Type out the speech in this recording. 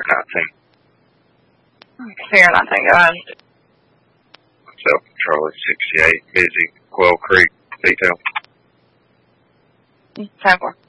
Sierra 19, go ahead. So, Charlie 68, busy, Quail Creek, detail. 10-4.